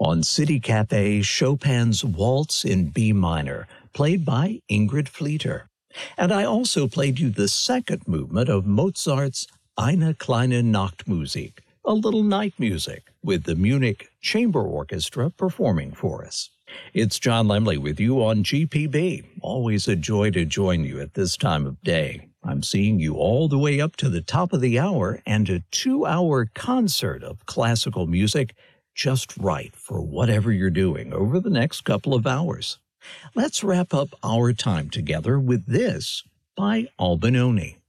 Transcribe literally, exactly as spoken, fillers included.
On City Cafe, Chopin's Waltz in B minor, played by Ingrid Fleeter. And I also played you the second movement of Mozart's Eine kleine Nachtmusik, a little night music, with the Munich Chamber Orchestra performing for us. It's John Lemley with you on G P B. Always a joy to join you at this time of day. I'm seeing you all the way up to the top of the hour and a two-hour concert of classical music just right for whatever you're doing over the next couple of hours. Let's wrap up our time together with this by Albinoni.